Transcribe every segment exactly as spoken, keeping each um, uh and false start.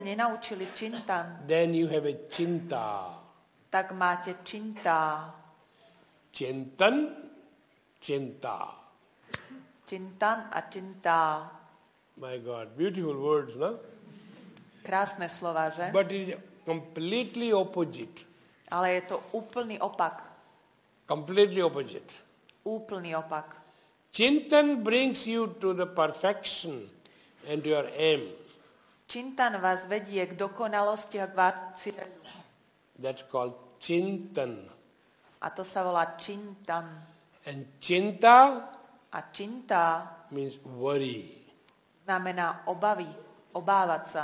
nenaučili čintan, then you have a chinta. tak máte činta. Chintan, chinta. Čintan a činta. My God, beautiful words, no? Krásne slova, že? But it is completely opposite. Ale je to úplný opak. Completely opposite. Úplný opak. Chintan brings you to the perfection and to your aim. Čintan vás vedie k dokonalosti a k vášmu cieľu. That's called chintan. A to sa volá čintan. And chinta A činta means worry. znamená obavy, obávať sa.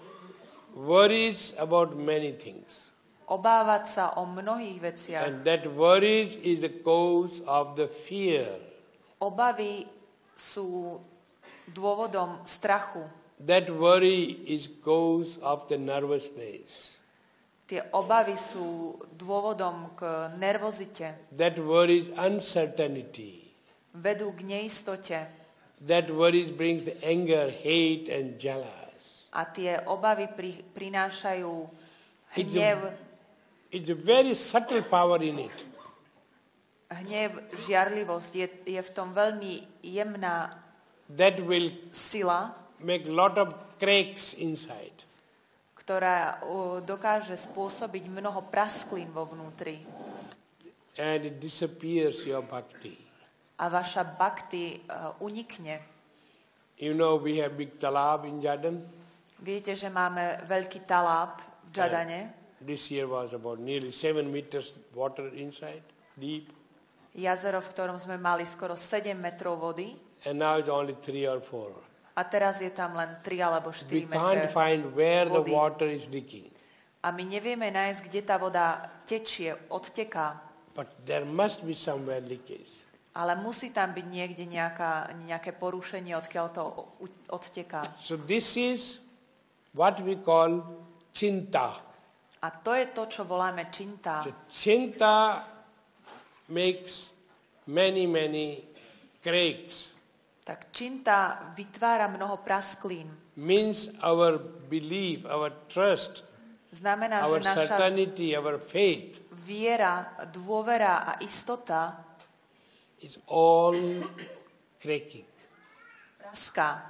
Worries about many things. Obávať sa o mnohých veciach. And that worries is the cause of the fear. Obavy sú dôvodom strachu. That worry is cause of the nervousness. Tie obavy sú dôvodom k nervozite. That worry is uncertainty. Vedú k neistote. That worry brings the anger, hate and jealous. A tie obavy pri, prinášajú It's hnev, a, it's a very subtle power in it. hnev, žiarlivosť. Je, je v tom veľmi jemná That will sila, make lot of cracks inside. ktorá uh, dokáže spôsobiť mnoho prasklín vo vnútri. And it disappears your bhakti. A vaša bhakti uh, unikne. You know we have big talab in Jordan. Viete, že máme veľký talab v Jadane. This year was about nearly seven meters water inside, deep. Jazero, v ktorom sme mali skoro sedem metrov vody. And now it's only three or four. A teraz je tam len tri alebo štyri We can't metre find where the vody. water is leaking. A my nevieme nájsť, kde tá voda tečie, odteká. But there must be somewhere leakage. Ale musí tam byť niekde nejaká, nejaké porušenie, odkiaľ to odteká. So this is what we call chinta. A to je to, čo voláme činta. So chinta makes many, many cracks. Tak činta vytvára mnoho prasklín. Means our belief, our trust, Znamená, our že naša certainty, our faith viera, dôvera a istota is all cracking. praská.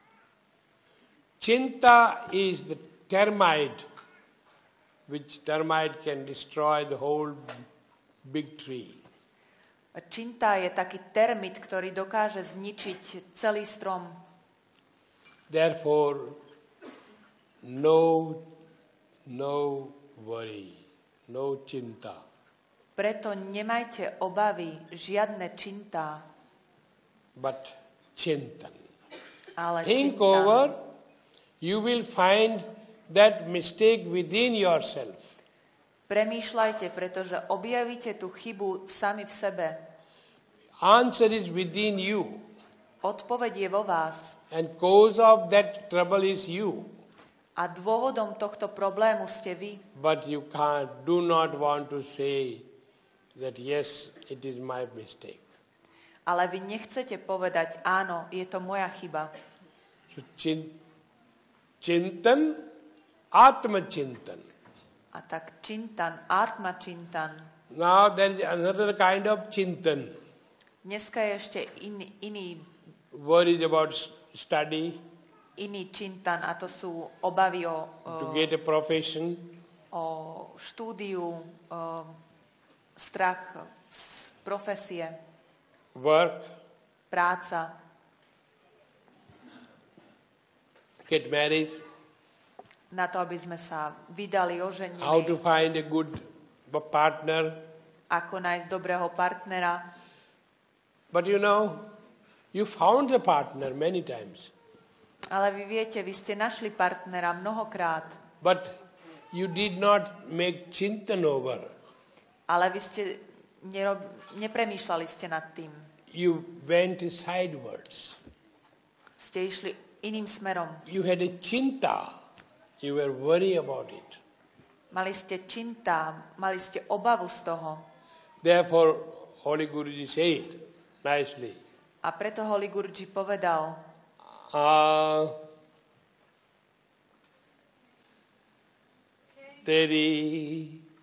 Chinta is the termite, which termite can destroy the whole big tree. Činta je taký termit, ktorý dokáže zničiť celý strom. Therefore, no, no worry, no chinta. Preto nemajte obavy, žiadne činta, But chintan. ale Think činta. over, you will find that mistake within yourself. Premýšľajte, pretože objavíte tú chybu sami v sebe. Answer is within you. Odpoveď je vo vás. And cause of that trouble is you. A dôvodom tohto problému ste vy. But you can't, do not want to say that yes, it is my mistake. Ale vy nechcete povedať, áno, je to moja chyba. So chin, chintan, atma chintan. A tak čintan, atma čintan. Now there is another kind of chintan. Dneska je ešte iný, iný, Worried about study, iný čintan a to sú obavy o, to o, get a profession, o štúdiu, o strach z profesie, work, práca, get married, na to, aby sme sa vydali, oženili, how to find a good partner. ako nájsť dobrého partnera. But you know, you found the partner many times. Ale vy viete, vy ste našli partnera mnohokrát, But you did not make chintan over. ale vy ste nerob, nepremýšľali ste nad tým. You went sidewards. Ste išli iným smerom. You had a chinta. You were worried about it. Mali ste činta, mali ste obavu z toho. Therefore, Holy Guruji said nicely, A preto Holy Guruji povedal, uh, तेरी